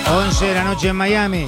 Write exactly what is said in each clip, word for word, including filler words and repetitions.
once de la noche en Miami.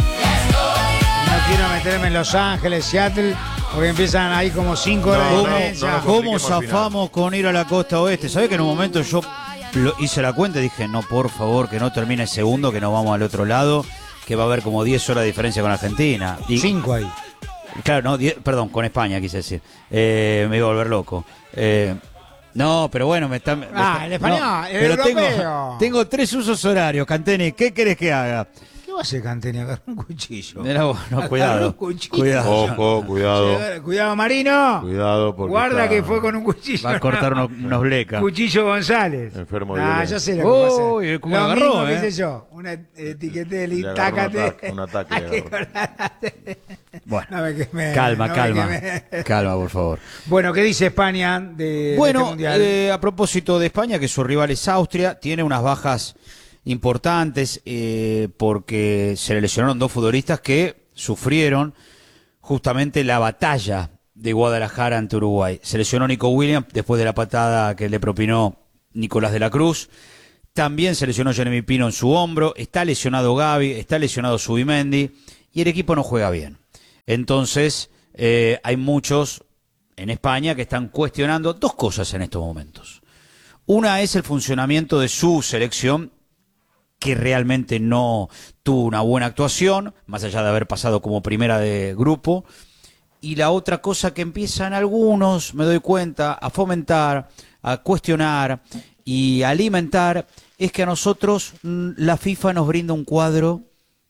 No quiero meterme en Los Ángeles, Seattle, porque empiezan ahí como cinco horas No, de no, diferencia. no, no, ¿Cómo zafamos con ir a la costa oeste? ¿Sabés que en un momento yo lo hice la cuenta y dije, no, por favor, que no termine el segundo, que nos vamos al otro lado, que va a haber como diez horas de diferencia con Argentina? Y, Cinco ahí. Claro, no, diez, perdón, con España quise decir. Eh, me iba a volver loco. Eh, no, pero bueno, me está... Me Ah, está- el español, no, el pero europeo. tengo, tengo tres usos horarios, Canteni. ¿Qué querés que haga? ¿Qué va a hacer Canteni? Agarrar un cuchillo. Mira vos, no, Agarrar cuidado. un cuchillo. Cuidado. Ojo, cuidado. Sí, cuidado, Marino. Cuidado porque Guarda está que fue con un cuchillo. Va a cortar unos, unos blecas. Cuchillo González. Enfermo de Ah, violencia. yo sé lo que va a hacer. Uy, cómo Lo agarró, mismo que eh. hice yo. Una etiquete Le de agarró un tácate. ataque, un ataque Hay le que agarró. acordarte. Bueno, No me quemé, calma, no me calma. quemé. Calma, por favor. Bueno, ¿qué dice España de, de Bueno, este mundial? eh, a propósito de España, que su rival es Austria, tiene unas bajas importantes eh, porque se le lesionaron dos futbolistas que sufrieron justamente la batalla de Guadalajara ante Uruguay. Se lesionó Nico Williams después de la patada que le propinó Nicolás de la Cruz. También se lesionó Jeremy Pino en su hombro. Está lesionado Gavi, está lesionado Zubimendi y el equipo no juega bien. Entonces, eh, hay muchos en España que están cuestionando dos cosas en estos momentos. Una es el funcionamiento de su selección, que realmente no tuvo una buena actuación, más allá de haber pasado como primera de grupo. Y la otra cosa que empiezan algunos, me doy cuenta, a fomentar, a cuestionar y a alimentar, es que a nosotros mm, la FIFA nos brinda un cuadro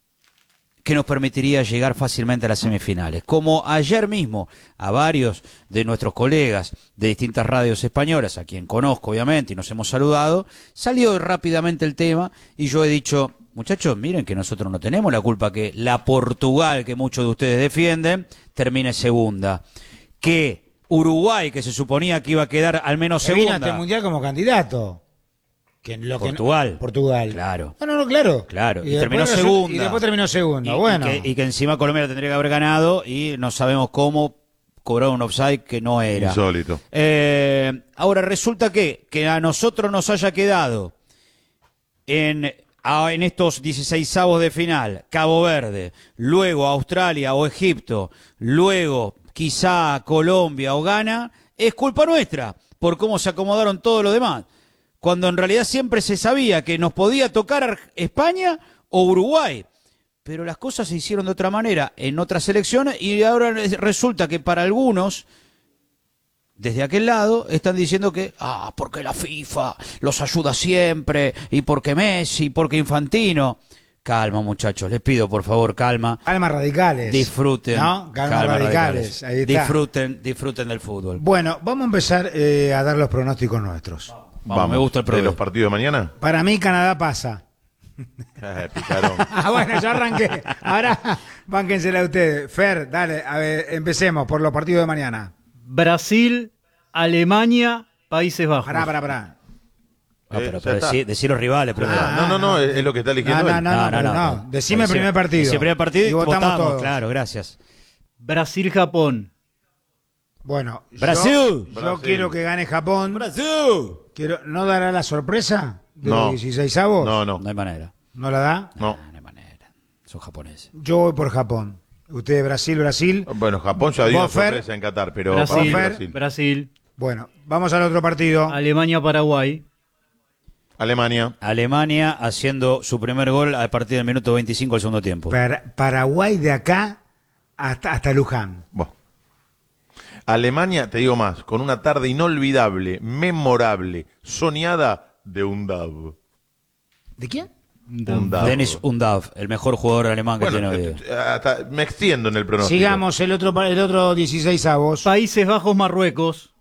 que nos permitiría llegar fácilmente a las semifinales. Como ayer mismo, a varios de nuestros colegas de distintas radios españolas, a quien conozco obviamente y nos hemos saludado, salió rápidamente el tema y yo he dicho, muchachos, miren que nosotros no tenemos la culpa que la Portugal, que muchos de ustedes defienden, termine segunda. Que Uruguay, que se suponía que iba a quedar al menos Se vino a segunda. este mundial como candidato. Que lo que no- Portugal. Portugal. Claro. No, no, no, claro. Claro, y después terminó resu- segunda. Y después terminó segunda. Y, bueno. y que, y que encima Colombia la tendría que haber ganado y no sabemos cómo cobrar un offside que no era. Insólito. Eh, ahora resulta que, que a nosotros nos haya quedado en, a- en estos dieciseisavos de final Cabo Verde, luego Australia o Egipto, luego quizá Colombia o Ghana, es culpa nuestra por cómo se acomodaron todos los demás. Cuando en realidad siempre se sabía que nos podía tocar Ar- España o Uruguay. Pero las cosas se hicieron de otra manera en otras selecciones y ahora resulta que para algunos, desde aquel lado, están diciendo que, ah, porque la FIFA los ayuda siempre, y porque Messi, y porque Infantino. Calma, muchachos, les pido por favor, calma. Calma radicales. Disfruten. ¿No? Calma, radicales. Ahí está. Disfruten, disfruten del fútbol. Bueno, vamos a empezar eh, a dar los pronósticos nuestros. Vamos, me gusta el ¿De programa. los partidos de mañana? Para mí, Canadá pasa. Eh, picarón. Ah, bueno, yo arranqué. Ahora, bánquensela ustedes. Fer, dale, a ver, empecemos por los partidos de mañana. Brasil, Alemania, Países Bajos. Pará, pará, pará. No, Eh, pero, ya pero está. decí, decí los rivales primero. Ah, no, no, no, es, es lo que está No, eligiendo no, él. no, no, pero no. Decime el Decí- primer partido. decí el primer partido Y votamos todos. Claro, gracias. Brasil, Japón. Bueno, yo- Brasil. Yo, Brasil. quiero que gane Japón. ¡Brasil! Quiero, ¿no dará la sorpresa de No. los dieciseisavos? No, no, No hay manera. ¿No la da? no. No hay manera. Son japoneses. Yo voy por Japón. Ustedes Brasil, Brasil. Bueno, Japón ya dio una ¿Vos, Fer? sorpresa en Qatar, pero Brasil, para mí Fer? Brasil. Brasil, Bueno, vamos al otro partido. Alemania, Paraguay. Alemania. Alemania haciendo su primer gol a partir del minuto veinticinco del segundo tiempo. Para- Paraguay de acá hasta, hasta Luján. Bueno. Alemania, te digo más, con una tarde inolvidable, memorable, soñada de Undav. ¿De quién? Undav. Dennis Undav, el mejor jugador alemán que Bueno, tiene hoy. eh, hasta me extiendo en el pronóstico. Sigamos el otro pa- el otro dieciseisavos. Países Bajos, Marruecos.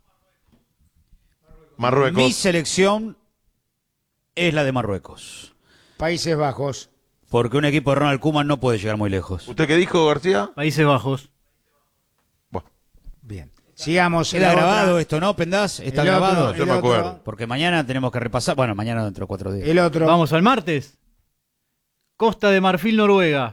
Marruecos. Mi selección es la de Marruecos. Países Bajos. Porque un equipo de Ronald Koeman no puede llegar muy lejos. ¿Usted qué dijo, García? Países Bajos. Bueno, Bien. Sigamos. Queda la grabado otra. esto, ¿no, Pendaz? ¿Está El grabado? otro, Yo el me otro, acuerdo. Porque mañana tenemos que repasar. Bueno, mañana dentro de cuatro días. El otro. Vamos al martes. Costa de Marfil, Noruega.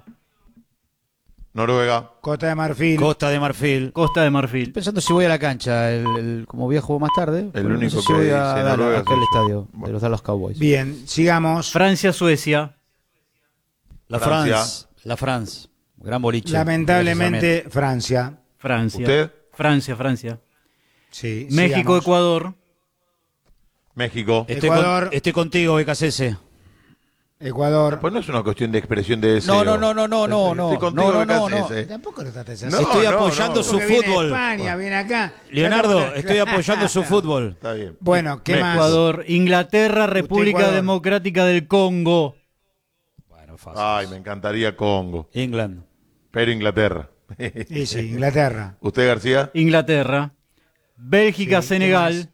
Noruega. Costa de Marfil. Costa de Marfil. Costa de Marfil. Pensando si voy a la cancha, el, el- como viajo más tarde. pero único no sé si que voy a dice dar Noruega acá al soy yo. estadio Bueno. de los Dallas Cowboys. Bien, sigamos. Francia, Suecia. La Francia. France. La France. Gran boliche. Lamentablemente, Francia. Francia. ¿Usted? Francia, Francia. Sí, México, sigamos. Ecuador. México. Estoy, Ecuador. con- estoy contigo, B K C S. Ecuador. Pues no es una cuestión de expresión de deseo. No, no, no, no, no, no, no. Estoy contigo, No, no, B K C S. no, Tampoco lo trates así. No, Estoy no, apoyando no. su Porque viene fútbol. España, viene acá. Leonardo, Ya no- estoy apoyando su fútbol. Está bien. Bueno, ¿qué Me- más? Ecuador. Inglaterra, República Ecuador. Democrática del Congo. Bueno, fácil. Ay, me encantaría Congo. England. Pero Inglaterra. Sí, sí, Inglaterra. ¿Usted, García? Inglaterra. Bélgica, Sí, ¿qué Senegal. más?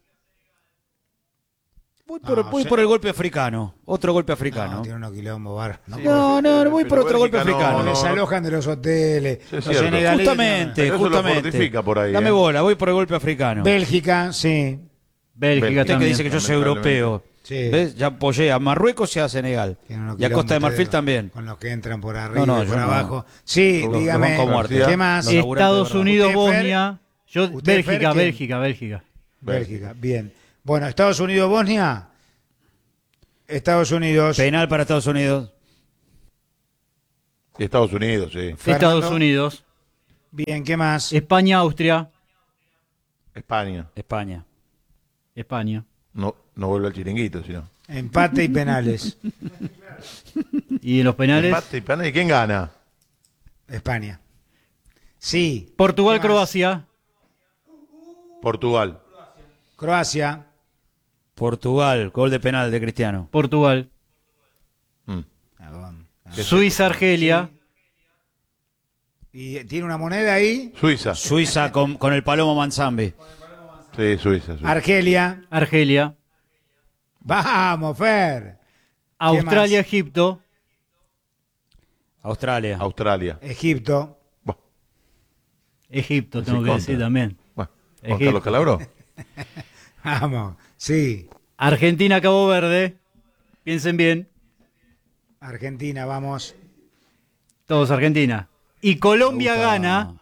Voy por, No, voy se- por el golpe africano. Otro golpe No, africano. tiene unos quilombos bar. No, No, no, no, voy por Pero otro golpe Bélgica no, africano. no, les alojan de los hoteles. Sí, es los cierto. senegaleses, Justamente, Pero eso lo justamente. fortifica por ahí, Dame ¿eh? bola, voy por el golpe africano. no. Bélgica, sí. Bélgica Bélgica. Usted que también. dice que yo soy lamentablemente. europeo. Sí. ¿Ves? Ya apoyé a Marruecos y a Senegal. Tienen unos Y a Costa de quilombos Marfil ustedes también. Con los que entran por arriba No, no, y por yo no. abajo. Sí, Los- los dígame. banco a muerte. ¿Qué más? Los laburantes Estados de verdad. Unidos, ¿Usted, Fer? Bosnia. Yo, ¿Usted, Fer, Bélgica, quién? Bélgica, Bélgica. Bélgica, bien. Bueno, Estados Unidos, Bosnia. Estados Unidos. Penal para Estados Unidos. Y Estados Unidos, sí. Fernando. Estados Unidos. Bien, ¿qué más? España, Austria. España. España. España. No, no vuelve al chiringuito, sino. Empate y penales. Y en los penales, Empate y penal. ¿Y quién gana? España. Sí. Portugal, ¿Qué más? Croacia. Portugal. Croacia. Portugal, gol de penal de Cristiano. Portugal. Mm. Suiza, Argelia. ¿Y tiene una moneda ahí? Suiza. Suiza con, con el Palomo Manzambi. Sí, Suiza. Suiza. Argelia. Argelia. Vamos, Fer. Australia, más? Egipto. Australia. Australia. Egipto. Buah, Egipto, Sí, tengo que contra. decir también. bueno, Juan Egipto. Carlos Calabró. Vamos. Sí. Argentina, Cabo Verde. Piensen bien. Argentina, vamos. Todos Argentina. Y Colombia Me gusta. gana.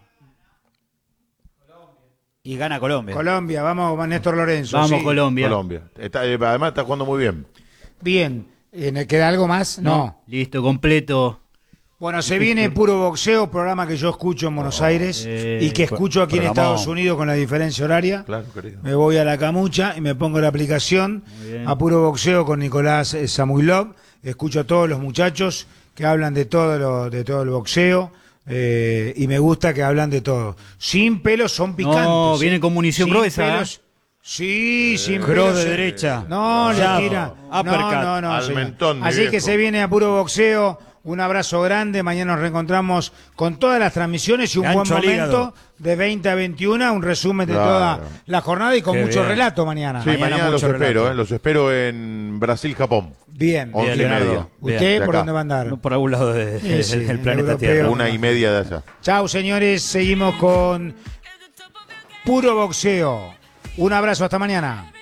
Y gana Colombia. Colombia, vamos con Néstor Lorenzo. Vamos, sí. Colombia. Colombia. Está, eh, además está jugando muy bien. Bien. Eh, ¿Queda algo más? No. Listo, completo. Bueno, se viene Puro Boxeo, programa que yo escucho en Buenos Aires eh, y que escucho aquí en programón. Estados Unidos con la diferencia horaria. Claro, querido. Me voy a la camucha y me pongo la aplicación Muy bien. a Puro Boxeo con Nicolás eh, Samuilov. Escucho a todos los muchachos que hablan de todo lo, de todo el boxeo eh, y me gusta que hablan de todo. Sin pelos son picantes. No, ¿eh? vienen con munición Sin gruesa. pelos- Sí, sin Cross pelos. de eh. derecha. No, le Jab. tira. Uppercut. No, no, no. Al señor. mentón, mi Así viejo. que se viene a Puro Boxeo. Un abrazo grande. Mañana nos reencontramos con todas las transmisiones y un Gancho buen al hígado. momento de veinte a veintiuno. Un resumen de Claro. toda la jornada y con Qué mucho bien. relato mañana. Sí, mañana, mañana los mucho espero, relato. eh, los espero en Brasil-Japón. Bien. Once Bien, y Leonardo. media. Bien. ¿Usted De por acá. dónde va a andar? No por algún lado de- Sí, de- sí, del planeta europeo. Tierra. Una y media de allá. Chao, señores. Seguimos con Puro Boxeo. Un abrazo. Hasta mañana.